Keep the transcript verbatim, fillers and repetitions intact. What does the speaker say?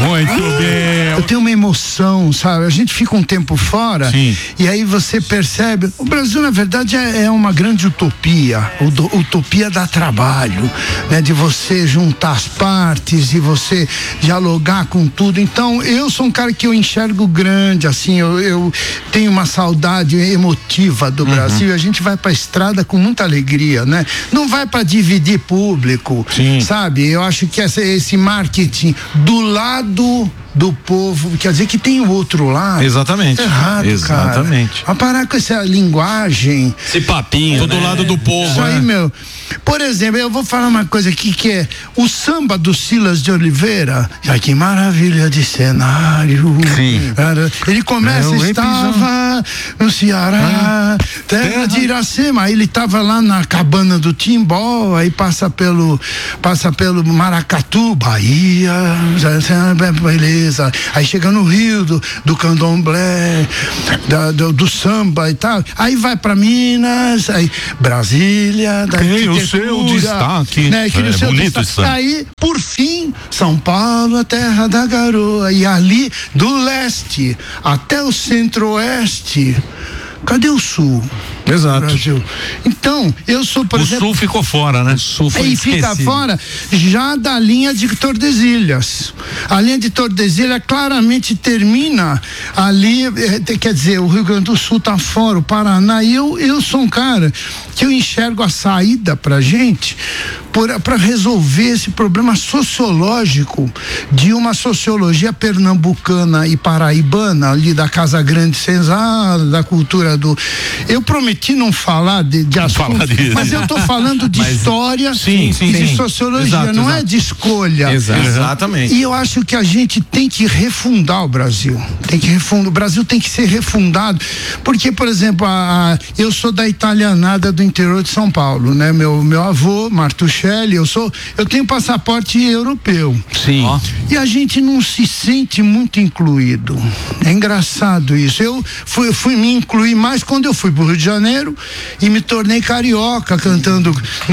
Muito bem. Eu tenho uma emoção, sabe? A gente fica um tempo fora. Sim. E aí você percebe, o Brasil na verdade é, é uma grande utopia, o, utopia dá trabalho, né? De você juntar as partes e você dialogar com tudo. Então eu sou um cara que eu enxergo grande, assim, eu, eu tenho uma saudade emotiva do uhum. Brasil, e a gente vai pra estrada com muita alegria, né? Não vai para dividir público, Sim. sabe? Eu acho que essa, esse marketing do lado do povo, quer dizer que tem o outro lado. Exatamente. É errado, Exatamente. cara. A parar com essa linguagem. Esse papinho, Tô do né? lado do povo. Isso aí, né? meu. Por exemplo, eu vou falar uma coisa aqui que é o samba do Silas de Oliveira. Ai, que maravilha de cenário. Sim. Ele começa, É, estava no Ceará, ah, terra, terra de Iracema. Aí ele estava lá na cabana do Timbó, aí passa pelo, passa pelo Maracatu, Bahia, beleza. Aí chega no Rio do, do Candomblé, da, do, do samba e tal. Aí vai pra Minas, aí Brasília, da Tem o seu destaque. Né, que é, o seu bonito destaque. isso. Aí, por fim, São Paulo, a terra da garoa. E ali, do leste até o centro-oeste, cadê o sul? Exato. Brasil. Então, eu sou, por o exemplo. sul ficou fora, né? O sul foi E fica esquecido. fora já da linha de Tordesilhas. A linha de Tordesilhas claramente termina ali, eh, quer dizer, o Rio Grande do Sul tá fora, o Paraná. E eu, eu sou um cara que eu enxergo a saída pra gente para resolver esse problema sociológico de uma sociologia pernambucana e paraibana, ali da Casa Grande Senzala, da cultura do. Eu prometi não falar de, de assunto, mas eu tô falando de mas, história sim, sim, e de sim. sociologia, Exato, não exato. é de escolha. Exato. Exatamente. E eu acho que a gente tem que refundar o Brasil. Tem que refundar. O Brasil tem que ser refundado. Porque, por exemplo, a, a, eu sou da italianada do interior de São Paulo, né? Meu, meu avô, Martuchelli, eu sou, eu tenho passaporte europeu. Sim. Ó. E a gente não se sente muito incluído. É engraçado isso. Eu fui, fui me incluir mais quando eu fui pro Rio de Janeiro e me tornei carioca cantando